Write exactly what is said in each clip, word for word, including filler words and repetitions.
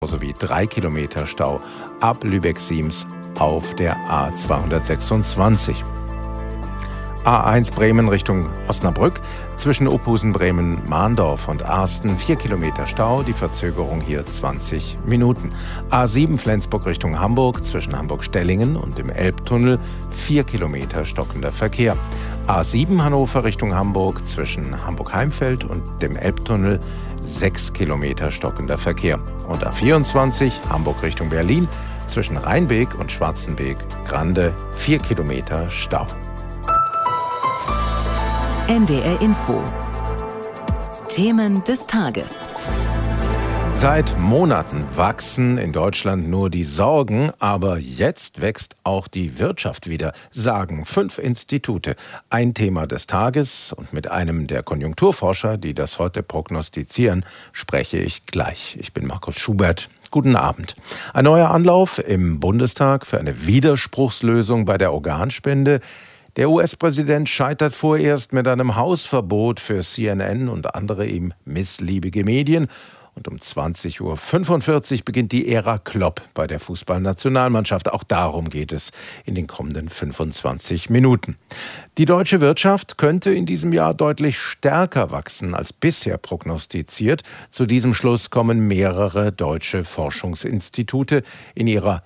sowie drei Kilometer Stau ab Lübeck-Siems auf der A zweihundertsechsundzwanzig. A eins Bremen Richtung Osnabrück, zwischen Opusen, Bremen, Mahndorf und Arsten vier Kilometer Stau, die Verzögerung hier zwanzig Minuten. A sieben Flensburg Richtung Hamburg, zwischen Hamburg-Stellingen und dem Elbtunnel vier Kilometer stockender Verkehr. A sieben Hannover Richtung Hamburg, zwischen Hamburg-Heimfeld und dem Elbtunnel sechs Kilometer stockender Verkehr. Und A vierundzwanzig Hamburg Richtung Berlin, zwischen Rheinbeek und Schwarzenbeek-Grande vier Kilometer Stau. N D R Info. Themen des Tages. Seit Monaten wachsen in Deutschland nur die Sorgen, aber jetzt wächst auch die Wirtschaft wieder, sagen fünf Institute. Ein Thema des Tages, und mit einem der Konjunkturforscher, die das heute prognostizieren, spreche ich gleich. Ich bin Markus Schubert. Guten Abend. Ein neuer Anlauf im Bundestag für eine Widerspruchslösung bei der Organspende. Der U S-Präsident scheitert vorerst mit einem Hausverbot für C N N und andere ihm missliebige Medien. Und um zwanzig Uhr fünfundvierzig beginnt die Ära Klopp bei der Fußballnationalmannschaft. Auch darum geht es in den kommenden fünfundzwanzig Minuten. Die deutsche Wirtschaft könnte in diesem Jahr deutlich stärker wachsen als bisher prognostiziert. Zu diesem Schluss kommen mehrere deutsche Forschungsinstitute in ihrer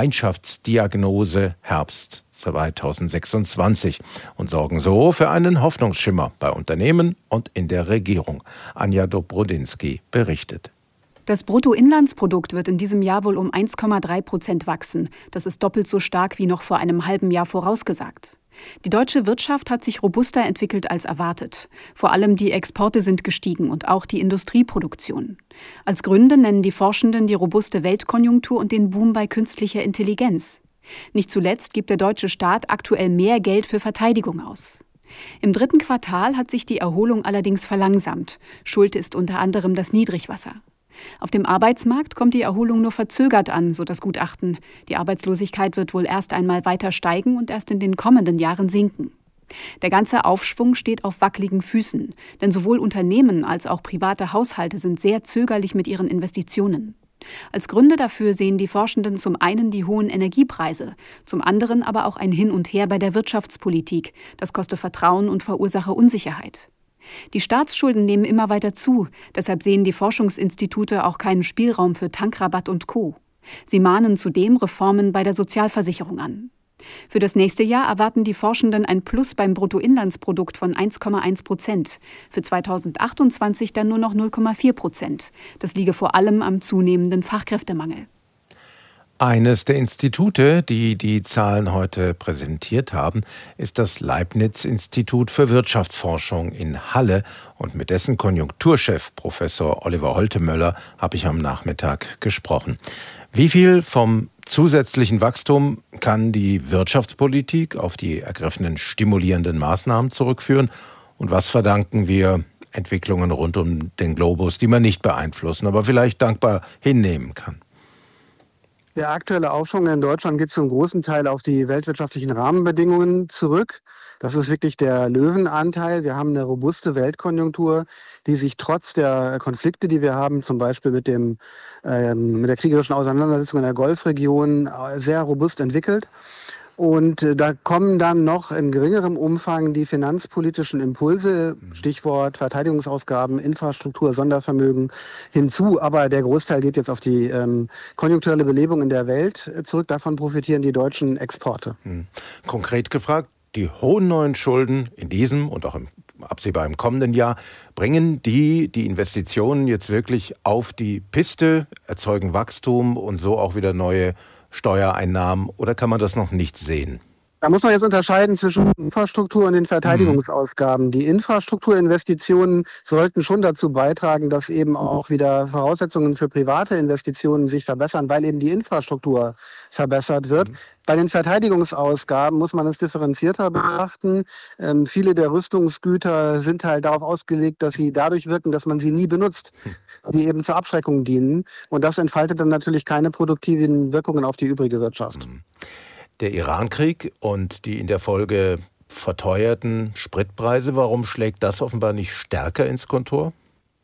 Gemeinschaftsdiagnose Herbst zweitausendsechsundzwanzig und sorgen so für einen Hoffnungsschimmer bei Unternehmen und in der Regierung. Anja Dobrodinsky berichtet. Das Bruttoinlandsprodukt wird in diesem Jahr wohl um eins Komma drei Prozent wachsen. Das ist doppelt so stark wie noch vor einem halben Jahr vorausgesagt. Die deutsche Wirtschaft hat sich robuster entwickelt als erwartet. Vor allem die Exporte sind gestiegen und auch die Industrieproduktion. Als Gründe nennen die Forschenden die robuste Weltkonjunktur und den Boom bei künstlicher Intelligenz. Nicht zuletzt gibt der deutsche Staat aktuell mehr Geld für Verteidigung aus. Im dritten Quartal hat sich die Erholung allerdings verlangsamt. Schuld ist unter anderem das Niedrigwasser. Auf dem Arbeitsmarkt kommt die Erholung nur verzögert an, so das Gutachten. Die Arbeitslosigkeit wird wohl erst einmal weiter steigen und erst in den kommenden Jahren sinken. Der ganze Aufschwung steht auf wackeligen Füßen, denn sowohl Unternehmen als auch private Haushalte sind sehr zögerlich mit ihren Investitionen. Als Gründe dafür sehen die Forschenden zum einen die hohen Energiepreise, zum anderen aber auch ein Hin und Her bei der Wirtschaftspolitik. Das koste Vertrauen und verursache Unsicherheit. Die Staatsschulden nehmen immer weiter zu, deshalb sehen die Forschungsinstitute auch keinen Spielraum für Tankrabatt und Co. Sie mahnen zudem Reformen bei der Sozialversicherung an. Für das nächste Jahr erwarten die Forschenden ein Plus beim Bruttoinlandsprodukt von eins Komma eins Prozent, für zweitausendachtundzwanzig dann nur noch null Komma vier Prozent. Das liege vor allem am zunehmenden Fachkräftemangel. Eines der Institute, die die Zahlen heute präsentiert haben, ist das Leibniz-Institut für Wirtschaftsforschung in Halle. Und mit dessen Konjunkturchef, Professor Oliver Holtemöller, habe ich am Nachmittag gesprochen. Wie viel vom zusätzlichen Wachstum kann die Wirtschaftspolitik auf die ergriffenen stimulierenden Maßnahmen zurückführen? Und was verdanken wir Entwicklungen rund um den Globus, die man nicht beeinflussen, aber vielleicht dankbar hinnehmen kann? Der aktuelle Aufschwung in Deutschland geht zum großen Teil auf die weltwirtschaftlichen Rahmenbedingungen zurück. Das ist wirklich der Löwenanteil. Wir haben eine robuste Weltkonjunktur, die sich trotz der Konflikte, die wir haben, zum Beispiel mit, dem, äh, mit der kriegerischen Auseinandersetzung in der Golfregion, sehr robust entwickelt. Und äh, da kommen dann noch in geringerem Umfang die finanzpolitischen Impulse, Stichwort Verteidigungsausgaben, Infrastruktur, Sondervermögen hinzu. Aber der Großteil geht jetzt auf die ähm, konjunkturelle Belebung in der Welt zurück. Davon profitieren die deutschen Exporte. Hm. Konkret gefragt, die hohen neuen Schulden in diesem und auch im absehbar im kommenden Jahr, bringen die die Investitionen jetzt wirklich auf die Piste, erzeugen Wachstum und so auch wieder neue Steuereinnahmen, oder kann man das noch nicht sehen? Da muss man jetzt unterscheiden zwischen Infrastruktur und den Verteidigungsausgaben. Die Infrastrukturinvestitionen sollten schon dazu beitragen, dass eben auch wieder Voraussetzungen für private Investitionen sich verbessern, weil eben die Infrastruktur verbessert wird. Mhm. Bei den Verteidigungsausgaben muss man es differenzierter betrachten. Ähm, viele der Rüstungsgüter sind halt darauf ausgelegt, dass sie dadurch wirken, dass man sie nie benutzt, die eben zur Abschreckung dienen. Und das entfaltet dann natürlich keine produktiven Wirkungen auf die übrige Wirtschaft. Mhm. Der Iran-Krieg und die in der Folge verteuerten Spritpreise, warum schlägt das offenbar nicht stärker ins Kontor?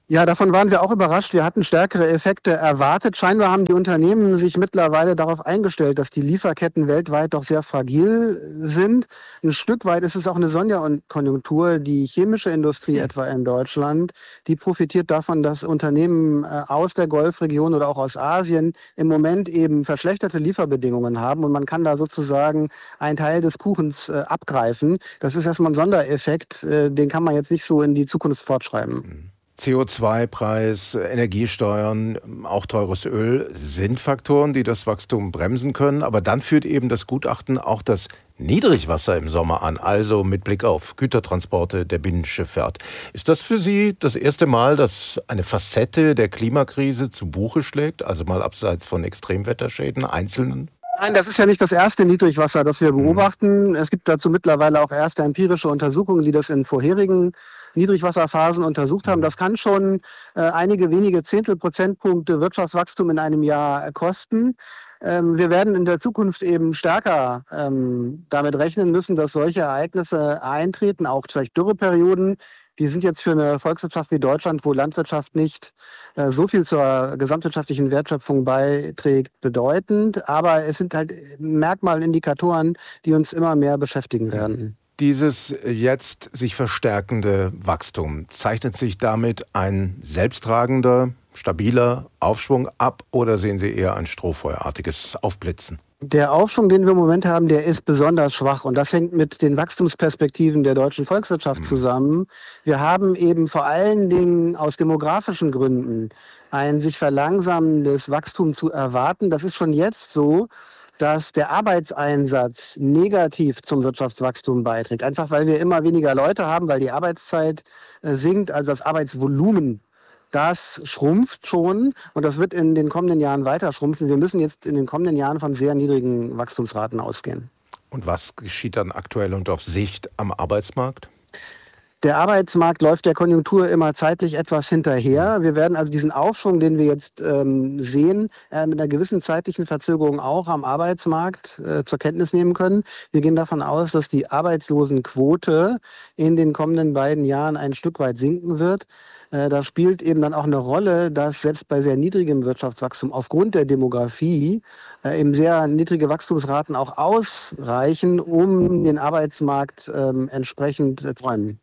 Ja, davon waren wir auch überrascht. Wir hatten stärkere Effekte erwartet. Scheinbar haben die Unternehmen sich mittlerweile darauf eingestellt, dass die Lieferketten weltweit doch sehr fragil sind. Ein Stück weit ist es auch eine Sonderkonjunktur. Die chemische Industrie etwa in Deutschland, die profitiert davon, dass Unternehmen aus der Golfregion oder auch aus Asien im Moment eben verschlechterte Lieferbedingungen haben. Und man kann da sozusagen einen Teil des Kuchens abgreifen. Das ist erstmal ein Sondereffekt. Den kann man jetzt nicht so in die Zukunft fortschreiben. C O zwei Preis, Energiesteuern, auch teures Öl sind Faktoren, die das Wachstum bremsen können. Aber dann führt eben das Gutachten auch das Niedrigwasser im Sommer an, also mit Blick auf Gütertransporte der Binnenschifffahrt. Ist das für Sie das erste Mal, dass eine Facette der Klimakrise zu Buche schlägt, also mal abseits von Extremwetterschäden, einzelnen? Nein, das ist ja nicht das erste Niedrigwasser, das wir beobachten. Es gibt dazu mittlerweile auch erste empirische Untersuchungen, die das in vorherigen Niedrigwasserphasen untersucht haben. Das kann schon äh, einige wenige Zehntelprozentpunkte Wirtschaftswachstum in einem Jahr kosten. Ähm, wir werden in der Zukunft eben stärker ähm, damit rechnen müssen, dass solche Ereignisse eintreten, auch vielleicht Dürreperioden. Die sind jetzt für eine Volkswirtschaft wie Deutschland, wo Landwirtschaft nicht äh, so viel zur gesamtwirtschaftlichen Wertschöpfung beiträgt, bedeutend. Aber es sind halt Merkmale, Indikatoren, die uns immer mehr beschäftigen werden. Dieses jetzt sich verstärkende Wachstum, zeichnet sich damit ein selbsttragender, stabiler Aufschwung ab oder sehen Sie eher ein strohfeuerartiges Aufblitzen? Der Aufschwung, den wir im Moment haben, der ist besonders schwach und das hängt mit den Wachstumsperspektiven der deutschen Volkswirtschaft zusammen. Wir haben eben vor allen Dingen aus demografischen Gründen ein sich verlangsamendes Wachstum zu erwarten. Das ist schon jetzt so, dass der Arbeitseinsatz negativ zum Wirtschaftswachstum beiträgt. Einfach weil wir immer weniger Leute haben, weil die Arbeitszeit äh, sinkt, also das Arbeitsvolumen, das schrumpft schon und das wird in den kommenden Jahren weiter schrumpfen. Wir müssen jetzt in den kommenden Jahren von sehr niedrigen Wachstumsraten ausgehen. Und was geschieht dann aktuell und auf Sicht am Arbeitsmarkt? Der Arbeitsmarkt läuft der Konjunktur immer zeitlich etwas hinterher. Wir werden also diesen Aufschwung, den wir jetzt ähm, sehen, äh, mit einer gewissen zeitlichen Verzögerung auch am Arbeitsmarkt äh, zur Kenntnis nehmen können. Wir gehen davon aus, dass die Arbeitslosenquote in den kommenden beiden Jahren ein Stück weit sinken wird. Äh, da spielt eben dann auch eine Rolle, dass selbst bei sehr niedrigem Wirtschaftswachstum aufgrund der Demografie äh, eben sehr niedrige Wachstumsraten auch ausreichen, um den Arbeitsmarkt äh, entsprechend äh, träumen.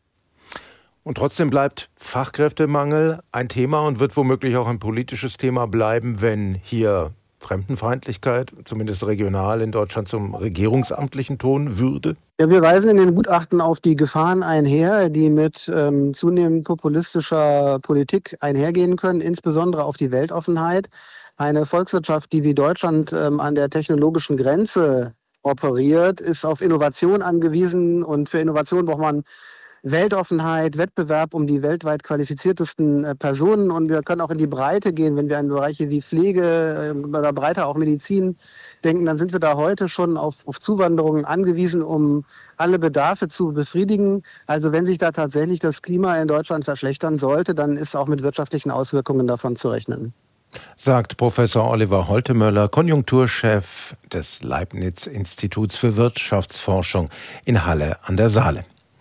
Und trotzdem bleibt Fachkräftemangel ein Thema und wird womöglich auch ein politisches Thema bleiben, wenn hier Fremdenfeindlichkeit, zumindest regional in Deutschland, zum regierungsamtlichen Ton würde? Ja, wir weisen in den Gutachten auf die Gefahren einher, die mit ähm, zunehmend populistischer Politik einhergehen können, insbesondere auf die Weltoffenheit. Eine Volkswirtschaft, die wie Deutschland ähm, an der technologischen Grenze operiert, ist auf Innovation angewiesen und für Innovation braucht man Weltoffenheit, Wettbewerb um die weltweit qualifiziertesten Personen und wir können auch in die Breite gehen, wenn wir an Bereiche wie Pflege oder breiter auch Medizin denken, dann sind wir da heute schon auf, auf Zuwanderungen angewiesen, um alle Bedarfe zu befriedigen. Also wenn sich da tatsächlich das Klima in Deutschland verschlechtern sollte, dann ist auch mit wirtschaftlichen Auswirkungen davon zu rechnen. Sagt Professor Oliver Holtemöller, Konjunkturchef des Leibniz-Instituts für Wirtschaftsforschung in Halle an der Saale.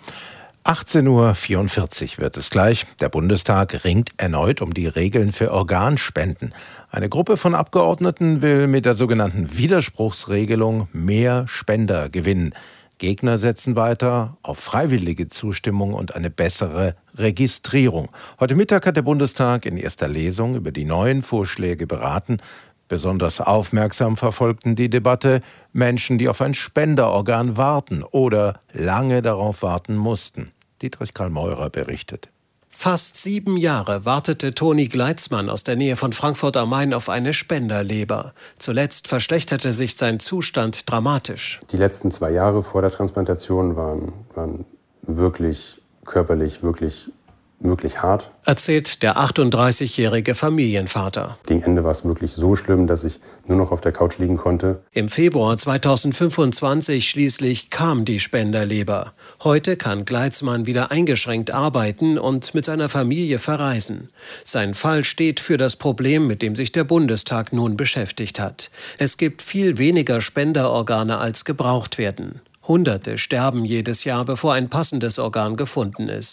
achtzehn Uhr vierundvierzig wird es gleich. Der Bundestag ringt erneut um die Regeln für Organspenden. Eine Gruppe von Abgeordneten will mit der sogenannten Widerspruchsregelung mehr Spender gewinnen. Gegner setzen weiter auf freiwillige Zustimmung und eine bessere Registrierung. Heute Mittag hat der Bundestag in erster Lesung über die neuen Vorschläge beraten. Besonders aufmerksam verfolgten die Debatte Menschen, die auf ein Spenderorgan warten oder lange darauf warten mussten. Dietrich Karl Meurer berichtet. Fast sieben Jahre wartete Toni Gleitzmann aus der Nähe von Frankfurt am Main auf eine Spenderleber. Zuletzt verschlechterte sich sein Zustand dramatisch. Die letzten zwei Jahre vor der Transplantation waren, waren wirklich körperlich, wirklich wirklich hart. Erzählt der achtunddreißigjährige Familienvater. Gegen Ende war es wirklich so schlimm, dass ich nur noch auf der Couch liegen konnte. Im Februar zweitausendfünfundzwanzig schließlich kam die Spenderleber. Heute kann Gleitzmann wieder eingeschränkt arbeiten und mit seiner Familie verreisen. Sein Fall steht für das Problem, mit dem sich der Bundestag nun beschäftigt hat. Es gibt viel weniger Spenderorgane, als gebraucht werden. Hunderte sterben jedes Jahr, bevor ein passendes Organ gefunden ist.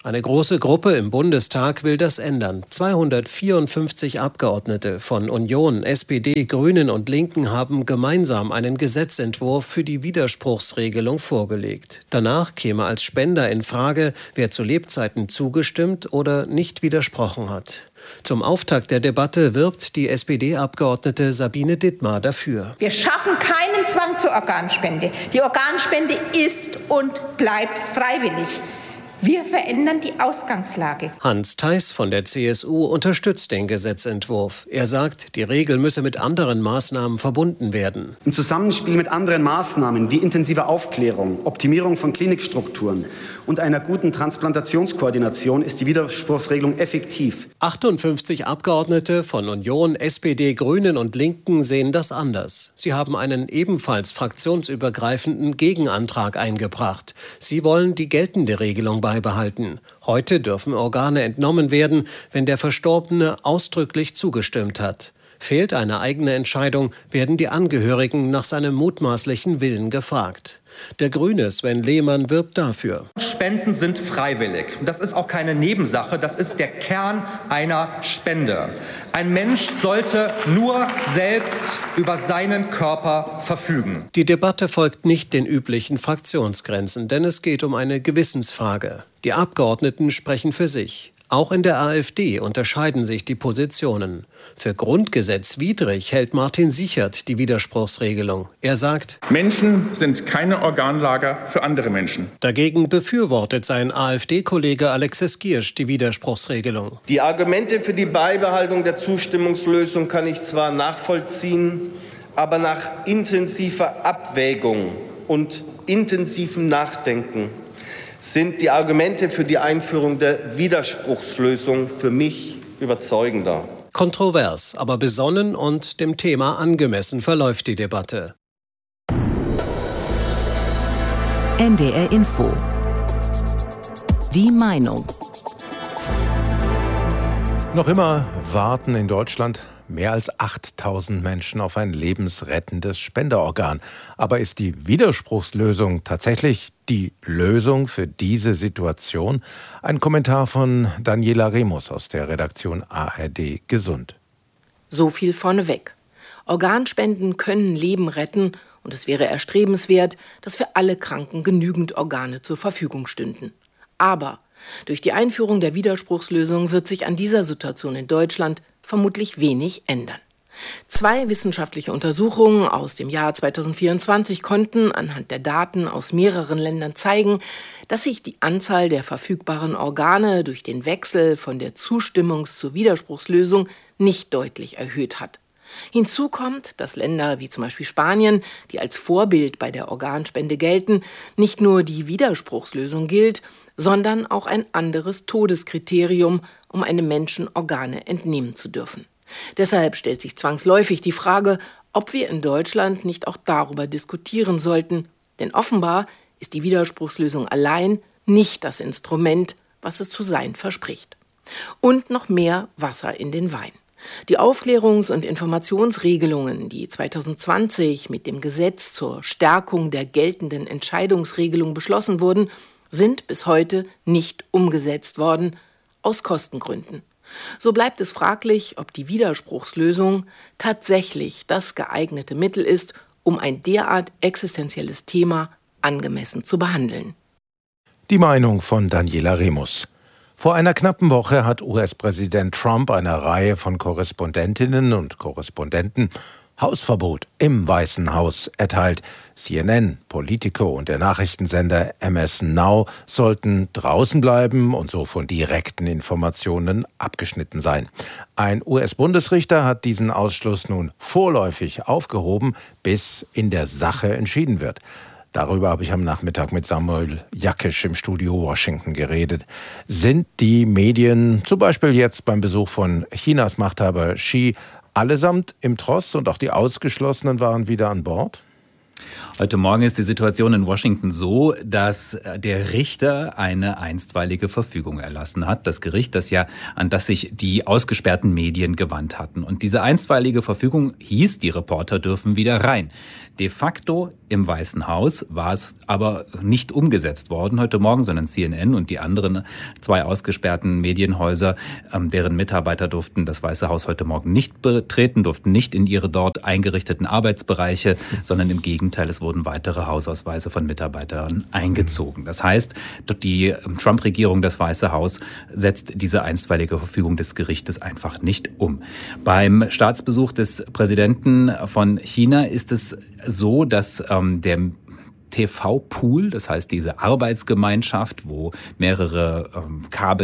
Eine große Gruppe im Bundestag will das ändern. zweihundertvierundfünfzig Abgeordnete von Union, S P D, Grünen und Linken haben gemeinsam einen Gesetzentwurf für die Widerspruchsregelung vorgelegt. Danach käme als Spender in Frage, wer zu Lebzeiten zugestimmt oder nicht widersprochen hat. Zum Auftakt der Debatte wirbt die S P D-Abgeordnete Sabine Dittmar dafür. Wir schaffen keinen Zwang zur Organspende. Die Organspende ist und bleibt freiwillig. Wir verändern die Ausgangslage. Hans Theis von der C S U unterstützt den Gesetzentwurf. Er sagt, die Regel müsse mit anderen Maßnahmen verbunden werden. Im Zusammenspiel mit anderen Maßnahmen wie intensiver Aufklärung, Optimierung von Klinikstrukturen und einer guten Transplantationskoordination ist die Widerspruchsregelung effektiv. achtundfünfzig Abgeordnete von Union, S P D, Grünen und Linken sehen das anders. Sie haben einen ebenfalls fraktionsübergreifenden Gegenantrag eingebracht. Sie wollen die geltende Regelung beibehalten. Heute dürfen Organe entnommen werden, wenn der Verstorbene ausdrücklich zugestimmt hat. Fehlt eine eigene Entscheidung, werden die Angehörigen nach seinem mutmaßlichen Willen gefragt. Der Grüne Sven Lehmann wirbt dafür. Spenden sind freiwillig. Das ist auch keine Nebensache, das ist der Kern einer Spende. Ein Mensch sollte nur selbst über seinen Körper verfügen. Die Debatte folgt nicht den üblichen Fraktionsgrenzen, denn es geht um eine Gewissensfrage. Die Abgeordneten sprechen für sich. Auch in der AfD unterscheiden sich die Positionen. Für grundgesetzwidrig hält Martin Sichert die Widerspruchsregelung. Er sagt, Menschen sind keine Organlager für andere Menschen. Dagegen befürwortet sein AfD-Kollege Alexis Giersch die Widerspruchsregelung. Die Argumente für die Beibehaltung der Zustimmungslösung kann ich zwar nachvollziehen, aber nach intensiver Abwägung und intensivem Nachdenken sind die Argumente für die Einführung der Widerspruchslösung für mich überzeugender. Kontrovers, aber besonnen und dem Thema angemessen verläuft die Debatte. N D R Info. Die Meinung. Noch immer warten in Deutschland mehr als achttausend Menschen auf ein lebensrettendes Spenderorgan. Aber ist die Widerspruchslösung tatsächlich die Lösung für diese Situation? Ein Kommentar von Daniela Remus aus der Redaktion A R D Gesund. So viel vorneweg. Organspenden können Leben retten und es wäre erstrebenswert, dass für alle Kranken genügend Organe zur Verfügung stünden. Aber durch die Einführung der Widerspruchslösung wird sich an dieser Situation in Deutschland vermutlich wenig ändern. Zwei wissenschaftliche Untersuchungen aus dem Jahr zweitausendvierundzwanzig konnten anhand der Daten aus mehreren Ländern zeigen, dass sich die Anzahl der verfügbaren Organe durch den Wechsel von der Zustimmungs- zur Widerspruchslösung nicht deutlich erhöht hat. Hinzu kommt, dass Länder wie zum Beispiel Spanien, die als Vorbild bei der Organspende gelten, nicht nur die Widerspruchslösung gilt, sondern auch ein anderes Todeskriterium, um einem Menschen Organe entnehmen zu dürfen. Deshalb stellt sich zwangsläufig die Frage, ob wir in Deutschland nicht auch darüber diskutieren sollten. Denn offenbar ist die Widerspruchslösung allein nicht das Instrument, was es zu sein verspricht. Und noch mehr Wasser in den Wein. Die Aufklärungs- und Informationsregelungen, die zweitausendzwanzig mit dem Gesetz zur Stärkung der geltenden Entscheidungsregelung beschlossen wurden, sind bis heute nicht umgesetzt worden, aus Kostengründen. So bleibt es fraglich, ob die Widerspruchslösung tatsächlich das geeignete Mittel ist, um ein derart existenzielles Thema angemessen zu behandeln. Die Meinung von Daniela Remus. Vor einer knappen Woche hat U S-Präsident Trump einer Reihe von Korrespondentinnen und Korrespondenten Hausverbot im Weißen Haus erteilt. C N N, Politico und der Nachrichtensender M S Now sollten draußen bleiben und so von direkten Informationen abgeschnitten sein. Ein U S-Bundesrichter hat diesen Ausschluss nun vorläufig aufgehoben, bis in der Sache entschieden wird. Darüber habe ich am Nachmittag mit Samuel Jakisch im Studio Washington geredet. Sind die Medien, zum Beispiel jetzt beim Besuch von Chinas Machthaber Xi, allesamt im Tross und auch die Ausgeschlossenen waren wieder an Bord? Heute Morgen ist die Situation in Washington so, dass der Richter eine einstweilige Verfügung erlassen hat. Das Gericht, das ja, an das sich die ausgesperrten Medien gewandt hatten. Und diese einstweilige Verfügung hieß, die Reporter dürfen wieder rein. De facto im Weißen Haus war es aber nicht umgesetzt worden heute Morgen, sondern C N N und die anderen zwei ausgesperrten Medienhäuser, deren Mitarbeiter durften das Weiße Haus heute Morgen nicht betreten, durften nicht in ihre dort eingerichteten Arbeitsbereiche, sondern im Gegenteil, es wurden weitere Hausausweise von Mitarbeitern eingezogen. Das heißt, die Trump-Regierung, das Weiße Haus, setzt diese einstweilige Verfügung des Gerichtes einfach nicht um. Beim Staatsbesuch des Präsidenten von China ist es so, dass ähm, der T V-Pool, das heißt diese Arbeitsgemeinschaft, wo mehrere ähm,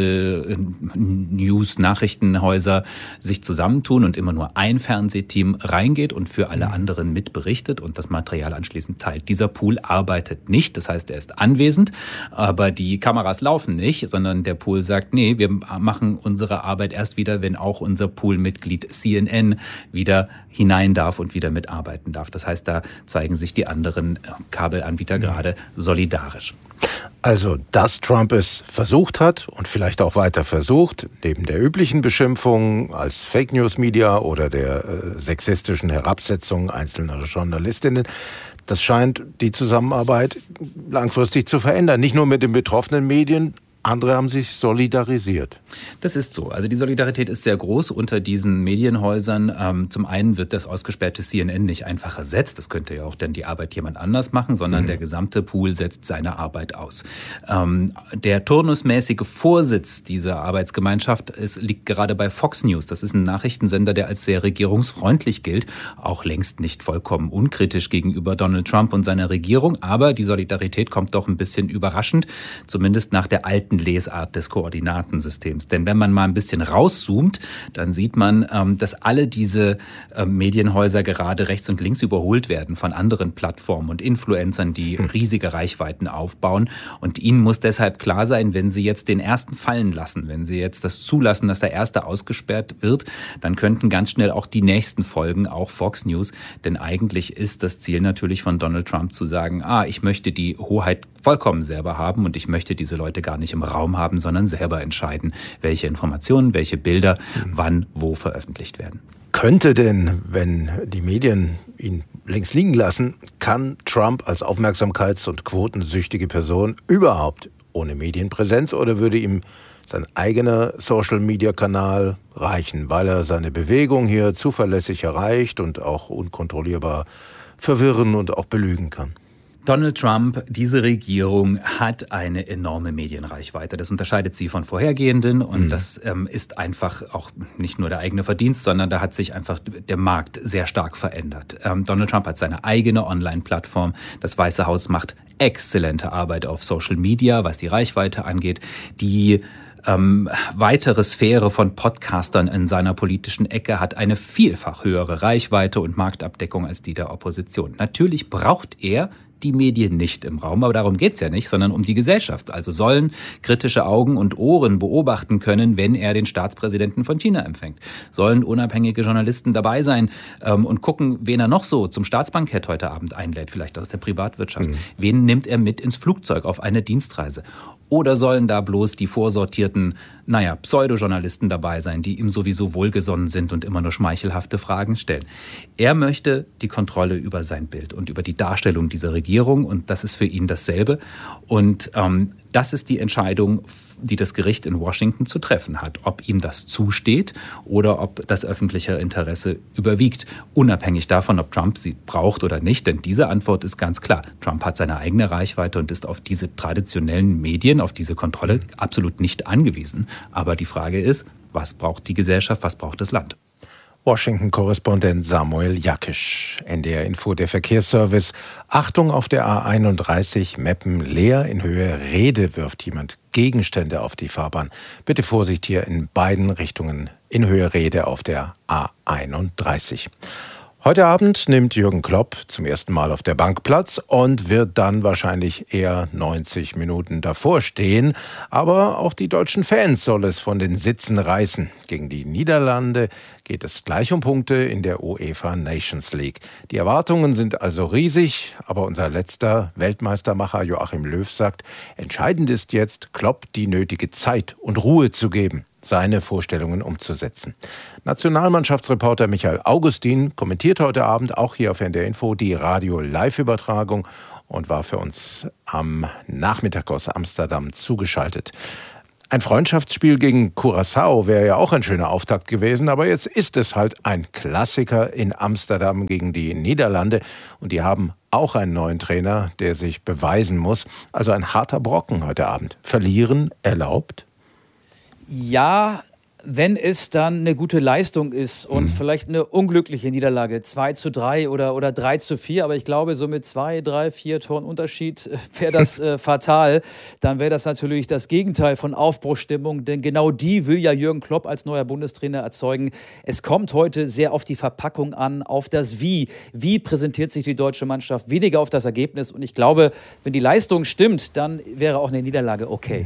Kabel-News-Nachrichtenhäuser sich zusammentun und immer nur ein Fernsehteam reingeht und für alle anderen mitberichtet und das Material anschließend teilt. Dieser Pool arbeitet nicht, das heißt, er ist anwesend, aber die Kameras laufen nicht, sondern der Pool sagt, nee, wir machen unsere Arbeit erst wieder, wenn auch unser Pool-Mitglied C N N wieder hinein darf und wieder mitarbeiten darf. Das heißt, da zeigen sich die anderen Kabelanbieter gerade solidarisch. Also, dass Trump es versucht hat und vielleicht auch weiter versucht, neben der üblichen Beschimpfung als Fake-News-Media oder der äh, sexistischen Herabsetzung einzelner Journalistinnen, das scheint die Zusammenarbeit langfristig zu verändern. Nicht nur mit den betroffenen Medien, andere haben sich solidarisiert. Das ist so. Also die Solidarität ist sehr groß unter diesen Medienhäusern. Ähm, zum einen wird das ausgesperrte C N N nicht einfach ersetzt. Das könnte ja auch dann die Arbeit jemand anders machen, sondern mhm. der gesamte Pool setzt seine Arbeit aus. Ähm, der turnusmäßige Vorsitz dieser Arbeitsgemeinschaft ist, liegt gerade bei Fox News. Das ist ein Nachrichtensender, der als sehr regierungsfreundlich gilt. Auch längst nicht vollkommen unkritisch gegenüber Donald Trump und seiner Regierung. Aber die Solidarität kommt doch ein bisschen überraschend, zumindest nach der alten Lesart des Koordinatensystems. Denn wenn man mal ein bisschen rauszoomt, dann sieht man, dass alle diese Medienhäuser gerade rechts und links überholt werden von anderen Plattformen und Influencern, die riesige Reichweiten aufbauen. Und ihnen muss deshalb klar sein, wenn sie jetzt den ersten fallen lassen, wenn sie jetzt das zulassen, dass der erste ausgesperrt wird, dann könnten ganz schnell auch die nächsten folgen, auch Fox News. Denn eigentlich ist das Ziel natürlich von Donald Trump zu sagen, ah, ich möchte die Hoheit vollkommen selber haben und ich möchte diese Leute gar nicht im Raum haben, sondern selber entscheiden, welche Informationen, welche Bilder, wann, wo veröffentlicht werden. Könnte denn, wenn die Medien ihn links liegen lassen, kann Trump als aufmerksamkeits- und quotensüchtige Person überhaupt ohne Medienpräsenz oder würde ihm sein eigener Social-Media-Kanal reichen, weil er seine Bewegung hier zuverlässig erreicht und auch unkontrollierbar verwirren und auch belügen kann? Donald Trump, diese Regierung hat eine enorme Medienreichweite. Das unterscheidet sie von vorhergehenden und mhm. das ähm, ist einfach auch nicht nur der eigene Verdienst, sondern da hat sich einfach der Markt sehr stark verändert. Ähm, Donald Trump hat seine eigene Online-Plattform. Das Weiße Haus macht exzellente Arbeit auf Social Media, was die Reichweite angeht. Die Ähm, weitere Sphäre von Podcastern in seiner politischen Ecke hat eine vielfach höhere Reichweite und Marktabdeckung als die der Opposition. Natürlich braucht er die Medien nicht im Raum, aber darum geht's ja nicht, sondern um die Gesellschaft. Also sollen kritische Augen und Ohren beobachten können, wenn er den Staatspräsidenten von China empfängt. Sollen unabhängige Journalisten dabei sein ähm, und gucken, wen er noch so zum Staatsbankett heute Abend einlädt, vielleicht aus der Privatwirtschaft. Mhm. Wen nimmt er mit ins Flugzeug auf eine Dienstreise? Oder sollen da bloß die vorsortierten, naja, Pseudojournalisten dabei sein, die ihm sowieso wohlgesonnen sind und immer nur schmeichelhafte Fragen stellen? Er möchte die Kontrolle über sein Bild und über die Darstellung dieser Regierung und das ist für ihn dasselbe. Und ähm, das ist die Entscheidung, die das Gericht in Washington zu treffen hat, ob ihm das zusteht oder ob das öffentliche Interesse überwiegt, unabhängig davon, ob Trump sie braucht oder nicht. Denn diese Antwort ist ganz klar. Trump hat seine eigene Reichweite und ist auf diese traditionellen Medien, auf diese Kontrolle absolut nicht angewiesen. Aber die Frage ist, was braucht die Gesellschaft, was braucht das Land? Washington-Korrespondent Samuel Jakisch. N D R Info, der Verkehrsservice. Achtung, auf der A einunddreißig Meppen leer in Höhe Rede wirft jemand Gegenstände auf die Fahrbahn. Bitte Vorsicht hier in beiden Richtungen in Höhe Rede auf der A einunddreißig. Heute Abend nimmt Jürgen Klopp zum ersten Mal auf der Bank Platz und wird dann wahrscheinlich eher neunzig Minuten davor stehen. Aber auch die deutschen Fans soll es von den Sitzen reißen. Gegen die Niederlande geht es gleich um Punkte in der UEFA Nations League. Die Erwartungen sind also riesig, aber unser letzter Weltmeistermacher Joachim Löw sagt, entscheidend ist jetzt, Klopp die nötige Zeit und Ruhe zu geben, seine Vorstellungen umzusetzen. Nationalmannschaftsreporter Michael Augustin kommentiert heute Abend auch hier auf N D R Info die Radio-Live-Übertragung und war für uns am Nachmittag aus Amsterdam zugeschaltet. Ein Freundschaftsspiel gegen Curaçao wäre ja auch ein schöner Auftakt gewesen, aber jetzt ist es halt ein Klassiker in Amsterdam gegen die Niederlande und die haben auch einen neuen Trainer, der sich beweisen muss. Also ein harter Brocken heute Abend. Verlieren erlaubt? Ja, wenn es dann eine gute Leistung ist und mhm. vielleicht eine unglückliche Niederlage, zwei zu drei oder, oder drei zu vier, aber ich glaube, so mit zwei, drei, vier Toren Unterschied wäre das äh, fatal. Dann wäre das natürlich das Gegenteil von Aufbruchsstimmung, denn genau die will ja Jürgen Klopp als neuer Bundestrainer erzeugen. Es kommt heute sehr auf die Verpackung an, auf das Wie. Wie präsentiert sich die deutsche Mannschaft, weniger auf das Ergebnis. Und ich glaube, wenn die Leistung stimmt, dann wäre auch eine Niederlage okay.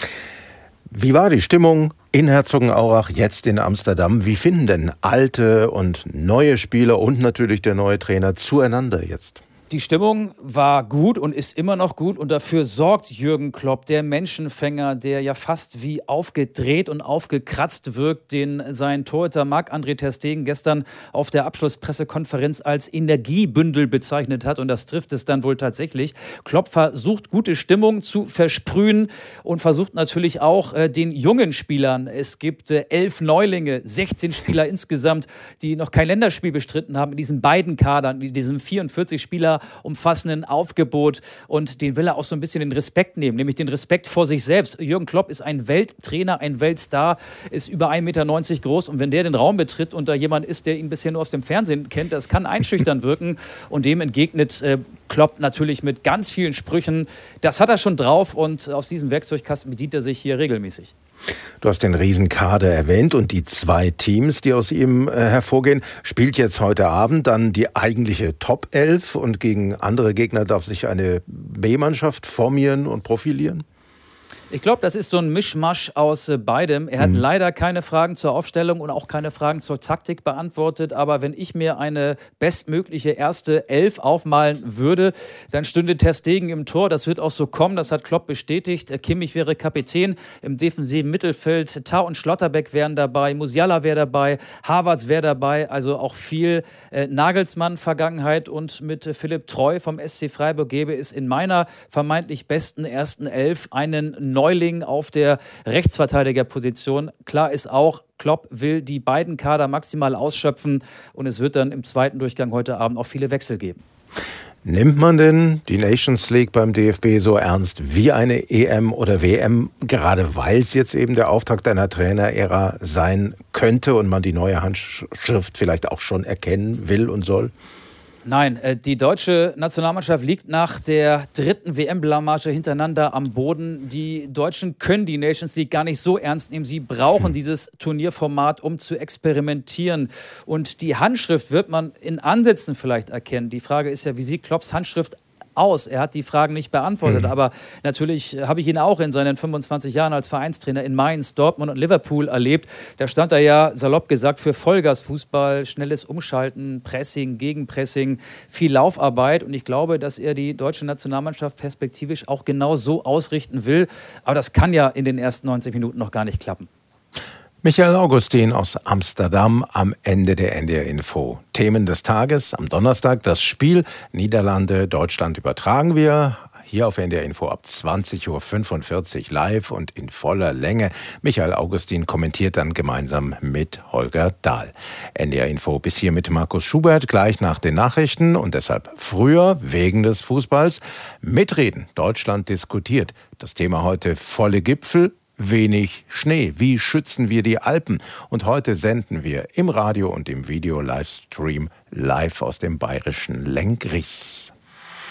Wie war die Stimmung in Herzogenaurach, jetzt in Amsterdam? Wie finden denn alte und neue Spieler und natürlich der neue Trainer zueinander jetzt? Die Stimmung war gut und ist immer noch gut und dafür sorgt Jürgen Klopp, der Menschenfänger, der ja fast wie aufgedreht und aufgekratzt wirkt, den sein Torhüter Marc-André ter Stegen gestern auf der Abschlusspressekonferenz als Energiebündel bezeichnet hat und das trifft es dann wohl tatsächlich. Klopp versucht, gute Stimmung zu versprühen und versucht natürlich auch äh, den jungen Spielern, es gibt äh, elf Neulinge, sechzehn Spieler insgesamt, die noch kein Länderspiel bestritten haben in diesen beiden Kadern, in diesem vierundvierzig Spieler umfassenden Aufgebot und den will er auch so ein bisschen den Respekt nehmen, nämlich den Respekt vor sich selbst. Jürgen Klopp ist ein Welttrainer, ein Weltstar, ist über ein Meter neunzig groß und wenn der den Raum betritt und da jemand ist, der ihn bisher nur aus dem Fernsehen kennt, das kann einschüchtern wirken und dem entgegnet äh, Klopp natürlich mit ganz vielen Sprüchen. Das hat er schon drauf und aus diesem Werkzeugkasten bedient er sich hier regelmäßig. Du hast den Riesenkader erwähnt und die zwei Teams, die aus ihm äh, hervorgehen. Spielt jetzt heute Abend dann die eigentliche Top elf und gegen andere Gegner darf sich eine B-Mannschaft formieren und profilieren? Ich glaube, das ist so ein Mischmasch aus äh, beidem. Er hat mhm. leider keine Fragen zur Aufstellung und auch keine Fragen zur Taktik beantwortet. Aber wenn ich mir eine bestmögliche erste Elf aufmalen würde, dann stünde ter Stegen im Tor. Das wird auch so kommen. Das hat Klopp bestätigt. Kimmich wäre Kapitän im defensiven Mittelfeld. Tah und Schlotterbeck wären dabei. Musiala wäre dabei. Havertz wäre dabei. Also auch viel äh, Nagelsmann-Vergangenheit. Und mit äh, Philipp Treu vom S C Freiburg gäbe es in meiner vermeintlich besten ersten Elf einen Neuling auf der Rechtsverteidigerposition. Klar ist auch, Klopp will die beiden Kader maximal ausschöpfen und es wird dann im zweiten Durchgang heute Abend auch viele Wechsel geben. Nimmt man denn die Nations League beim D F B so ernst wie eine E M oder W M, gerade weil es jetzt eben der Auftakt einer Trainerära sein könnte und man die neue Handschrift vielleicht auch schon erkennen will und soll? Nein, die deutsche Nationalmannschaft liegt nach der dritten W M-Blamage hintereinander am Boden. Die Deutschen können die Nations League gar nicht so ernst nehmen. Sie brauchen dieses Turnierformat, um zu experimentieren. Und die Handschrift wird man in Ansätzen vielleicht erkennen. Die Frage ist ja, wie sieht Klopps Handschrift aus? Er hat die Fragen nicht beantwortet, mhm. aber natürlich habe ich ihn auch in seinen fünfundzwanzig Jahren als Vereinstrainer in Mainz, Dortmund und Liverpool erlebt. Da stand er ja, salopp gesagt, für Vollgasfußball, schnelles Umschalten, Pressing, Gegenpressing, viel Laufarbeit und ich glaube, dass er die deutsche Nationalmannschaft perspektivisch auch genau so ausrichten will, aber das kann ja in den ersten neunzig Minuten noch gar nicht klappen. Michael Augustin aus Amsterdam am Ende der N D R Info. Themen des Tages am Donnerstag, das Spiel Niederlande, Deutschland übertragen wir hier auf N D R Info ab zwanzig Uhr fünfundvierzig live und in voller Länge. Michael Augustin kommentiert dann gemeinsam mit Holger Dahl. N D R Info bis hier mit Markus Schubert, gleich nach den Nachrichten und deshalb früher wegen des Fußballs mitreden. Deutschland diskutiert. Das Thema heute volle Gipfel. Wenig Schnee. Wie schützen wir die Alpen? Und heute senden wir im Radio und im Video-Livestream live aus dem bayerischen Lenggries.